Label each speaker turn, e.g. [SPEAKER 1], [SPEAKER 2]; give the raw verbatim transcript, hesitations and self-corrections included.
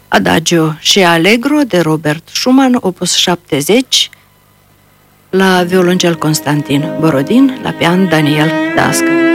[SPEAKER 1] Adagio și Allegro de Robert Schumann, opus șaptezeci, la violoncel Constantin Borodin, la pian Daniel Dască.